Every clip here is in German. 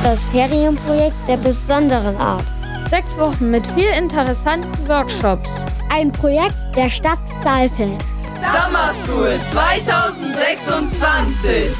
das Ferienprojekt der besonderen Art. 6 Wochen mit viel interessanten Workshops. Ein Projekt der Stadt Saalfeld. Summer School 2026.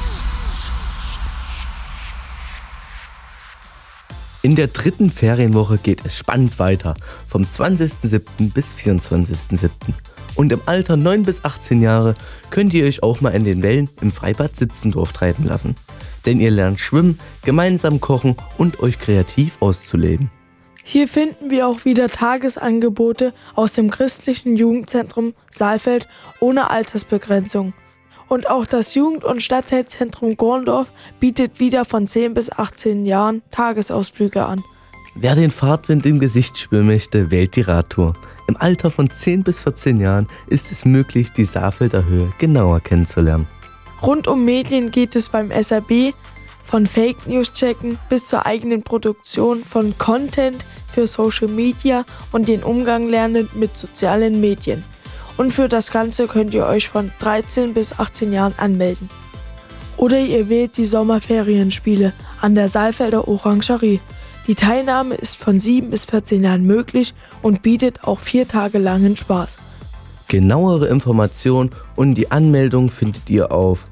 In der 3. Ferienwoche geht es spannend weiter, vom 20.07. bis 24.07. Und im Alter 9 bis 18 Jahre könnt ihr euch auch mal in den Wellen im Freibad Sitzendorf treiben lassen. Denn ihr lernt schwimmen, gemeinsam kochen und euch kreativ auszuleben. Hier finden wir auch wieder Tagesangebote aus dem christlichen Jugendzentrum Saalfeld ohne Altersbegrenzung. Und auch das Jugend- und Stadtteilzentrum Gorndorf bietet wieder von 10 bis 18 Jahren Tagesausflüge an. Wer den Fahrtwind im Gesicht spüren möchte, wählt die Radtour. Im Alter von 10 bis 14 Jahren ist es möglich, die Saalfelder Höhe genauer kennenzulernen. Rund um Medien geht es beim SRB von Fake News checken bis zur eigenen Produktion von Content für Social Media und den Umgang lernen mit sozialen Medien. Und für das Ganze könnt ihr euch von 13 bis 18 Jahren anmelden. Oder ihr wählt die Sommerferienspiele an der Saalfelder Orangerie. Die Teilnahme ist von 7 bis 14 Jahren möglich und bietet auch 4 Tage langen Spaß. Genauere Informationen und die Anmeldung findet ihr auf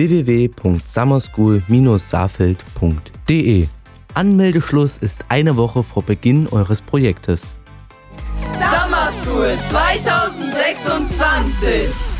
www.summerschool-saalfeld.de. Anmeldeschluss ist eine Woche vor Beginn eures Projektes. Summer School 2026.